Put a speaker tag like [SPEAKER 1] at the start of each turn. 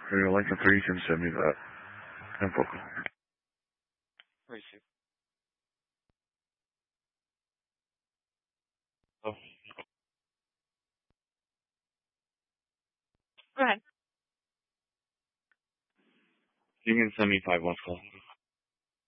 [SPEAKER 1] Radio Lincoln 3, you can send me that info.
[SPEAKER 2] Receive.
[SPEAKER 1] Oh.
[SPEAKER 2] Go ahead.
[SPEAKER 1] You can send me 5 1 call.